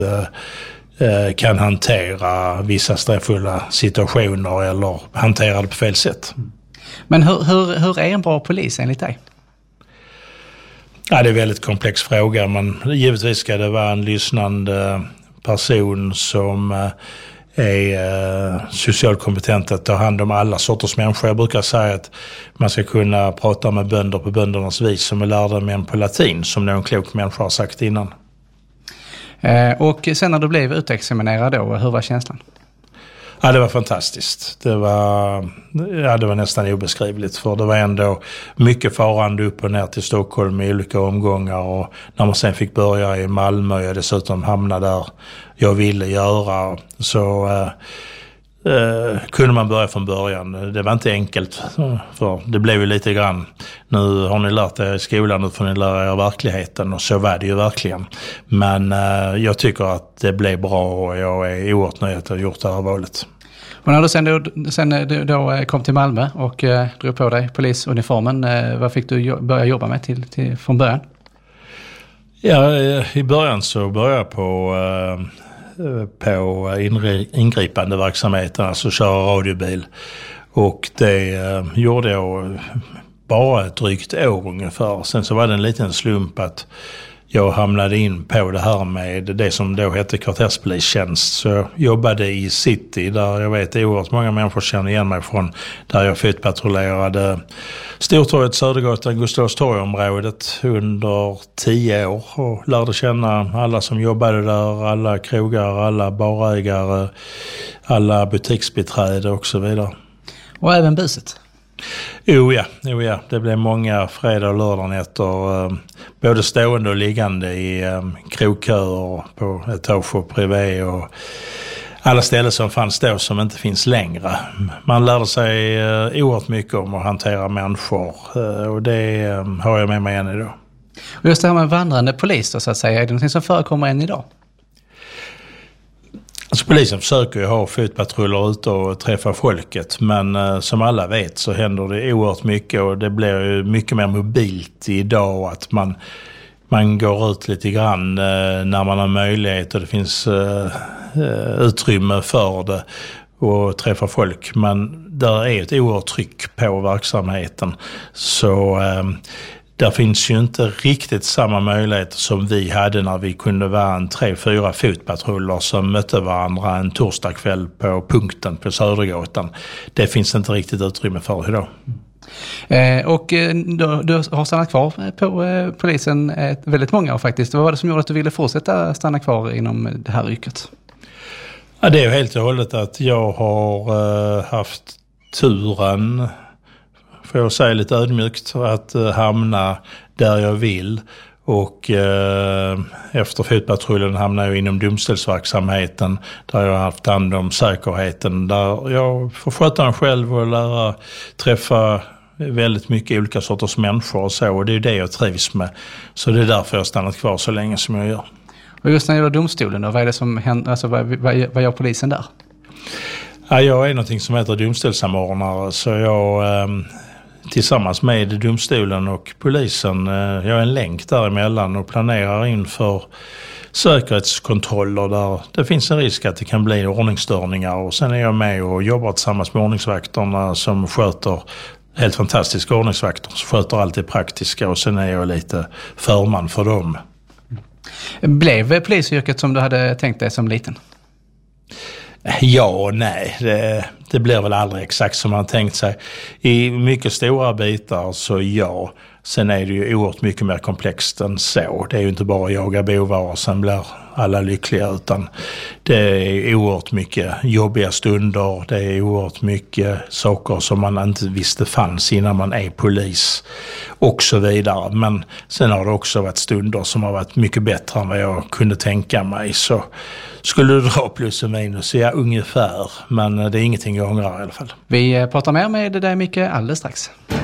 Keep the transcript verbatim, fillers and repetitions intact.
kan hantera vissa stressfulla situationer eller hantera det på fel sätt. Men hur, hur, hur är en bra polis enligt dig? Ja, det är en väldigt komplex fråga, men givetvis ska det vara en lyssnande person som är socialt kompetent att ta hand om alla sorters människor. Jag brukar säga att man ska kunna prata med bönder på böndernas vis som är lärda män på latin, som någon klok människa har sagt innan. Eh, och sen när du blev utexaminerad då, hur var känslan? Ja, det var fantastiskt. Det var, ja, det var nästan obeskrivligt, för det var ändå mycket farande upp och ner till Stockholm i olika omgångar, och när man sen fick börja i Malmö och dessutom hamna där jag ville göra, så eh, eh, kunde man börja från början. Det var inte enkelt, för det blev ju lite grann, nu har ni lärt er i skolan, nu får ni lära er verkligheten, och så var det ju verkligen. Men eh, jag tycker att det blev bra, och jag är oerhört nöjd att jag har gjort det här valet. Och när du sen, då, sen då, då kom till Malmö och eh, drog på dig polisuniformen, eh, vad fick du jo- börja jobba med till, till, från början? Ja, i början så började jag på, eh, på inri- ingripande verksamheten, alltså köra radiobil. Och det eh, gjorde jag bara ett drygt år ungefär. Sen så var det en liten slump att jag hamnade in på det här med det som då hette kvarterspolistjänst. Så jag jobbade i city, där jag vet oerhört många människor känner igen mig från, där jag fotpatrullerade Stortorget, Södergatan, Gustavstorg-området under tio år och lärde känna alla som jobbade där, alla krogar, alla barägare, alla butiksbiträde och så vidare. Och även buset? Jo ja, jo ja, det blev många fredag- och lördagnätter, eh, både stående och liggande i eh, krogköer på etage och privé och alla ställen som fanns då som inte finns längre. Man lärde sig eh, oerhört mycket om att hantera människor, eh, och det eh, har jag med mig än idag. Och just det här med vandrande polis då, så att säga, är det något som förekommer än idag? Alltså polisen försöker ju ha fotpatruller ute och träffa folket, men eh, som alla vet så händer det oerhört mycket, och det blir ju mycket mer mobilt idag, att man, man går ut lite grann eh, när man har möjlighet och det finns eh, utrymme för det och träffa folk, men där är ett oerhört tryck på verksamheten, så eh, där finns ju inte riktigt samma möjligheter som vi hade när vi kunde vara en tre, fyra fotpatruller som mötte varandra en torsdagkväll på punkten på Södergatan. Det finns inte riktigt utrymme för idag. Eh, och eh, du, du har stannat kvar på eh, polisen eh, väldigt många år faktiskt. Vad var det som gjorde att du ville fortsätta stanna kvar inom det här yrket? Ja, det är ju helt och hållet att jag har eh, haft turen, får jag säga lite ödmjukt, att eh, hamna där jag vill, och eh, efter fotpatrullen hamnar jag inom domstolsverksamheten, där jag har haft hand om säkerheten, där jag får sköta mig själv och lära träffa väldigt mycket olika sorters människor och så, och det är det jag trivs med, så det är därför jag har stannat kvar så länge som jag gör. Och just när det gäller domstolen då, vad är det som händer, alltså vad, vad, vad gör polisen där? Ja, jag är någonting som heter domstolssamordnare, så jag eh, tillsammans med domstolen och polisen, eh, jag är en länk däremellan och planerar inför säkerhetskontroller där det finns en risk att det kan bli ordningsstörningar, och sen är jag med och jobbar tillsammans med ordningsvakterna som sköter, helt fantastiska ordningsvakter som sköter allt det praktiska, och sen är jag lite förman för dem. Blev polisyrket som du hade tänkt dig som liten? Ja och nej, det, det blir väl aldrig exakt som man tänkt sig. I mycket stora bitar så ja, sen är det ju oerhört mycket mer komplext än så. Det är ju inte bara jaga bovar och sen blir alla lyckliga, utan det är oerhört mycket jobbiga stunder, det är oerhört mycket saker som man inte visste fanns innan man är polis och så vidare. Men sen har det också varit stunder som har varit mycket bättre än vad jag kunde tänka mig, så skulle du dra plus och minus, ja ungefär, men det är ingenting jag ångrar i alla fall. Vi pratar mer med dig Micke alldeles strax.